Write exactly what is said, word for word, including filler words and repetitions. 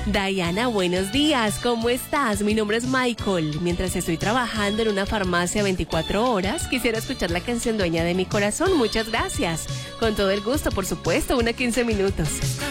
Diana, buenos días, ¿cómo estás? Mi nombre es Michael. Mientras estoy trabajando en una farmacia veinticuatro horas, quisiera escuchar la canción Dueña de mi Corazón. Muchas gracias. Con todo el gusto, por supuesto, una quince minutos.